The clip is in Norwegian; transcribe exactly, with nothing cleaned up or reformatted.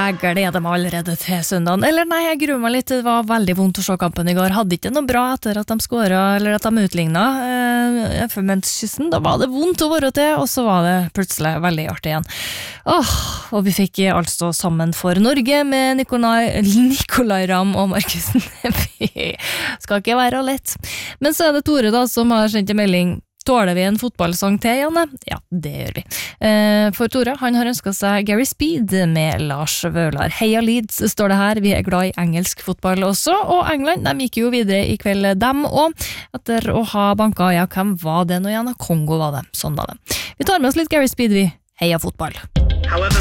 Jeg gleder meg allerede til søndagen. Eller nei, jeg gruer meg litt. Det var veldig vondt å se kampen i går. Hadde ikke noe bra etter at de skåret, eller at de utlignet eh, for menskyssen. Da var det vondt å være til, og så var det plutselig veldig artig igjen. Åh, og vi fikk alt stå sammen for Norge med Nikolai, Nikolai Ramm og Markus Neby. Skal ikke være lett. Men så er det Tore da, som har sendt en melding. Tåler vi en fotballsang til, Janne? Ja, det gjør vi. Eh, for Tore, han har ønsket seg Gary Speed med Lars Vølar. Heia Leeds, står det her. Vi er glad i engelsk fotball også, og England, de gikk jo videre i kveld, dem også, etter å ha banket, ja, hvem var det nå igjen? Kongo var det, sånn var det. Vi tar med oss litt Gary Speed, vi. Heia fotball.